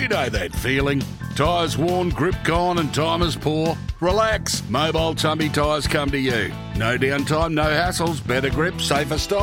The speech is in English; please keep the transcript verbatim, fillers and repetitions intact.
You know that feeling. Tyres worn, grip gone and time is poor? Relax. Mobile Tumby Tyres come to you. No downtime, no hassles, better grip, safer style.